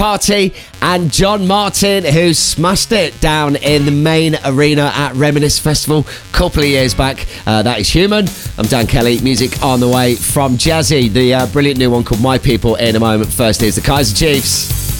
Party and John Martin, who smashed it down in the main arena at Reminisce Festival a couple of years back. That is Human. I'm Dan Kelly. Music on the way from Jazzy. The brilliant new one called My People in a moment. First is the Kaiser Chiefs.